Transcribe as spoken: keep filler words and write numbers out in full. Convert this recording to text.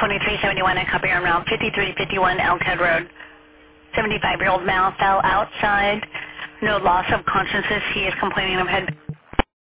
twenty-three seventy-one, I copy on Route fifty-three fifty-one Elkhead Road. seventy-five-year-old male fell outside. No loss of consciousness. He is complaining of head